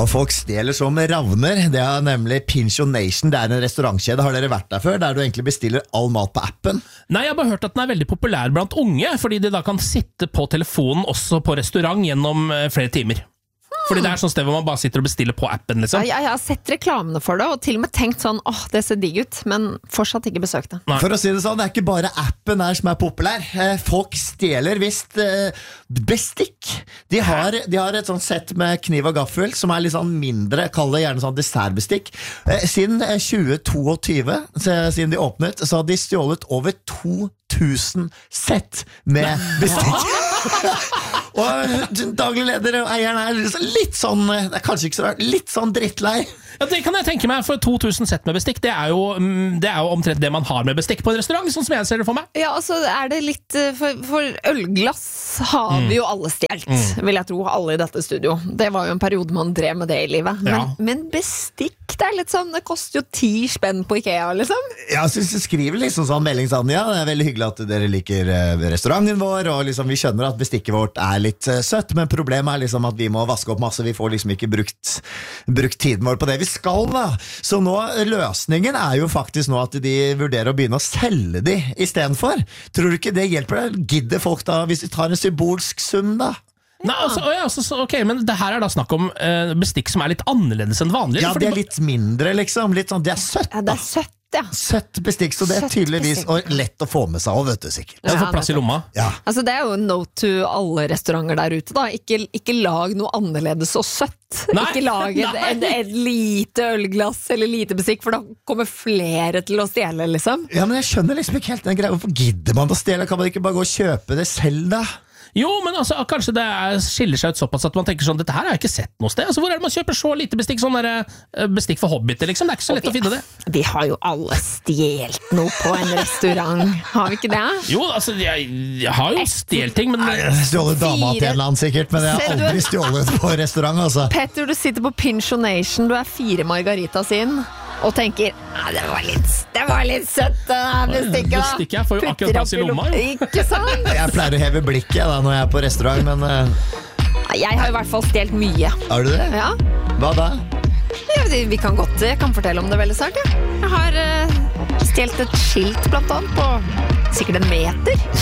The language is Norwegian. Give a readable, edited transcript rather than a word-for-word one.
Og folk stjeler som ravner. Det nemlig Pinchonation. Det en restaurantkjede. Har dere vært der før? Der du egentlig bestiller all mat på appen? Nei, jeg har bare hørt at den veldig populær blant unge, fordi de da kan sitte på telefonen også på restaurant gjennom flere timer. Fordi det sånn sted hvor man bare sitter og bestiller på appen liksom. Jeg har sett reklamene for det, og til og med tenkt sånn, det ser digg ut, men fortsatt ikke besøkt det. For å si det sånn, det ikke bare appen her som populær. Folk stjeler visst bestikk. De har et sånt sett med kniv og gaffel, som litt sånn mindre, kall det gjerne sånn dessertbestikk. Siden 2022, siden de åpnet, så har de stjålet over 2000 sett med bestikk. Og daglig leder og eieren litt sånn, det kanskje ikke så rart, litt sånn drittlei. Ja, det kan jeg tenke meg, for 2000 sett med bestikk, det jo omtrent det man har med bestikk på en restaurant, sånn som jeg ser det for meg. Ja, altså det litt, for ølglass har vi jo alle stjelt, vil jeg tro, alle i dette studio. Det var jo en periode man drev med det i livet. Men bestikk, det litt sånn, det koster jo 10 spenn på IKEA, liksom. Ja, så jeg skriver liksom sånn melding sånn, ja, det veldig hyggelig at dere liker restauranten vår, og liksom vi skjønner at bestikket vårt litt søtt, men problemet liksom at vi må vaske opp masse, vi får liksom ikke brukt tiden vår på det vi skal da. Så nå, løsningen jo faktisk nå at de vurderer å begynne å selge de i stedet for. Tror du ikke det hjelper deg? Gidder folk da, hvis de tar en symbolsk sum da? Nei, ok, men det her da snakk om bestikk som litt annerledes enn vanlig. Ja, det litt mindre liksom, litt sånn, det søtt da. Ja, det søtt. Ja. Søtt bestikk, så det tydeligvis og lett å få med seg av, vet du sikkert. Det får plass i lomma. Ja. Altså det jo en note to alle restauranter der ute da. Ikke lag noe annerledes og søtt. Nei. Ikke lag et lite ølglass eller lite bestikk, for da kommer flere til å stjele, liksom. Ja, men jeg skjønner liksom ikke helt den greia. Hvorfor gidder man å stjele? Kan man ikke bare gå og kjøpe det selv da? Jo, men altså, kanskje det skiller seg ut såpass at man tenker sånn, dette her har jeg ikke sett noe sted. Altså, hvor det man kjøper så lite bestikk, sånn der bestikk for hobbiter, liksom? Det ikke så lett å finne det. Vi har jo alle stjelt noe på en restaurant, har vi ikke det? Jo, altså, jeg har jo stjelt ting, men... Jeg stjålet dama til en land sikkert, men jeg har aldri stjålet på restaurant, altså. Petter, du sitter på Pinchonation, du 4 margaritas inn, og tenker, det var litt søtt bestikket da. Bestikket får jo akkurat plass i lomma, jo. Ikke sant? Jeg pleier å heve blikket da, når jeg på restaurant, men... Jeg har i hvert fall stjelt mye. Har du det? Ja. Hva da? Ja, jeg kan fortelle om det veldig snart, ja. Jeg har stjelt et skilt blant annet på sikkert 1 meter.